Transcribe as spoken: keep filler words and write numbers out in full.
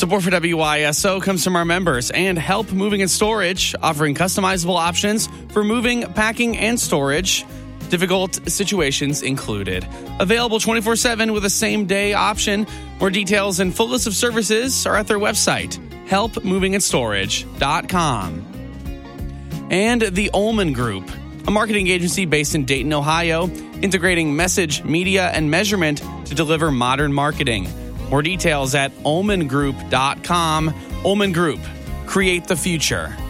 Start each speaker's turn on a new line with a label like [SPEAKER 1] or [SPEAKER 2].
[SPEAKER 1] Support for W Y S O comes from our members and Help Moving and Storage, offering customizable options for moving, packing, and storage. Difficult situations included. Available twenty-four seven with a same-day option. More details and full list of services are at their website, help moving and storage dot com. And the Ullman Group, a marketing agency based in Dayton, Ohio, integrating message, media, and measurement to deliver modern marketing. More details at ullman group dot com. Ullman Group, create the future.